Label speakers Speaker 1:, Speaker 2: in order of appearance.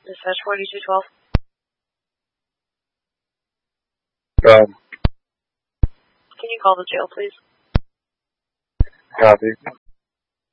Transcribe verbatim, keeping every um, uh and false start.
Speaker 1: Dispatch forty-two twelve.
Speaker 2: Um,
Speaker 1: Can you call the jail, please?
Speaker 2: copy.